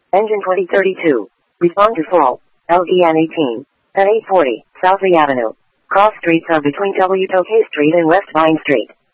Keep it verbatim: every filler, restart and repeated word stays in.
Engine twenty thirty-two. Respond to fall. L E N eighteen. At eight forty, South Lee Avenue. Cross streets are between W. Tokay Street and West Vine Street.